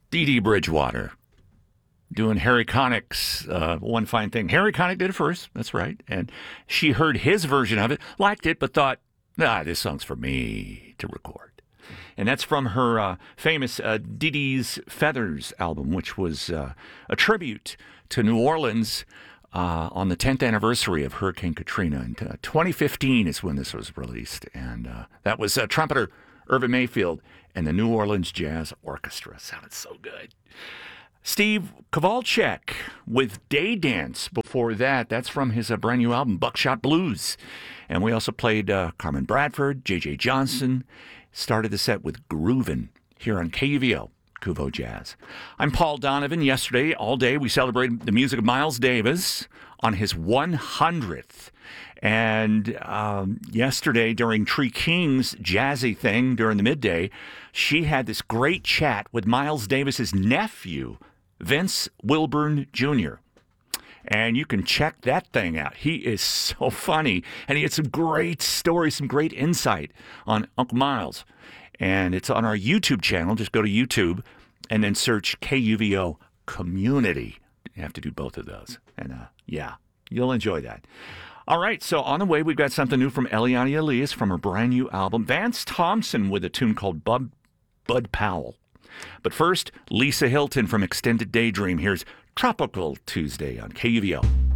Dee Dee Bridgewater doing Harry Connick's One Fine Thing. Harry Connick did it first, that's right. And she heard his version of it, liked it, but thought, this song's for me to record. And that's from her famous Dee Dee's Feathers album, which was a tribute to New Orleans on the 10th anniversary of Hurricane Katrina. And 2015 is when this was released. And that was trumpeter Irvin Mayfield and the New Orleans Jazz Orchestra. Sounded so good. Steve Kovalchek with Day Dance before that. That's from his brand new album, Buckshot Blues. And we also played Carmen Bradford, J.J. Johnson. Started the set with Groovin' here on KUVO, Kuvo Jazz. I'm Paul Donovan. Yesterday, all day, we celebrated the music of Miles Davis on his 100th. And yesterday, during Tree King's jazzy thing during the midday, she had this great chat with Miles Davis's nephew, Vince Wilburn Jr. And you can check that thing out. He is so funny. And he had some great stories, some great insight on Uncle Miles. And it's on our YouTube channel. Just go to YouTube and then search KUVO Community. You have to do both of those. And yeah, you'll enjoy that. All right, so on the way, we've got something new from Eliana Elias from her brand new album. Vance Thompson with a tune called Bud Powell. But first, Lisa Hilton from Extended Daydream. Here's Tropical Tuesday on KUVO.